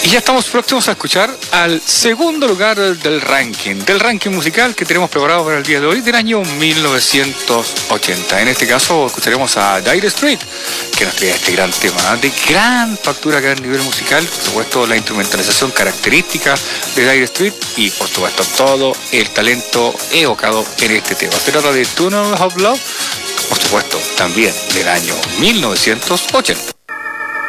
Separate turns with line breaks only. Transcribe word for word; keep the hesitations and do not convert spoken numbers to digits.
Y ya estamos próximos a escuchar al segundo lugar del ranking, del ranking musical que tenemos preparado para el día de hoy, del año mil novecientos ochenta. En este caso escucharemos a Dire Straits, que nos trae este gran tema, de gran factura, gran nivel musical, por supuesto la instrumentalización característica de Dire Straits y por supuesto todo el talento evocado en este tema. Se trata de Tunnel of Love, por supuesto también del año mil novecientos ochenta.